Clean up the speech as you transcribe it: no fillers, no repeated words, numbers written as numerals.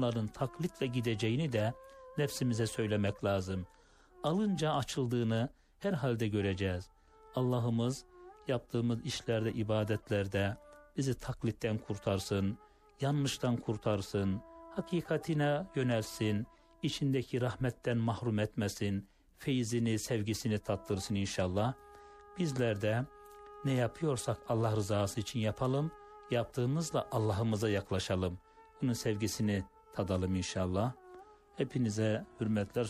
bunların taklitle gideceğini de nefsimize söylemek lazım. Alınca açıldığını herhalde göreceğiz. Allah'ımız yaptığımız işlerde, ibadetlerde bizi taklitten kurtarsın, yanlıştan kurtarsın, hakikatine yönelsin, içindeki rahmetten mahrum etmesin, feyzini, sevgisini tattırsın inşallah. Bizler de ne yapıyorsak Allah rızası için yapalım, yaptığımızla Allah'ımıza yaklaşalım. Bunun sevgisini tadalım inşallah. Hepinize hürmetler.